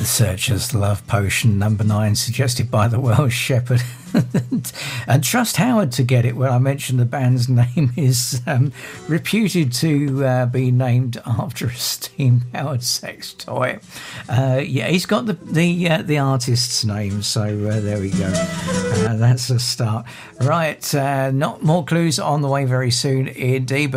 The Searchers' Love Potion, number 9, suggested by the Welsh Shepherd. And trust Howard to get it when I mentioned the band's name is reputed to be named after a Steve Howard sex toy. Yeah, he's got the artist's name, so there we go. That's a start. Right, not more clues on the way very soon indeed.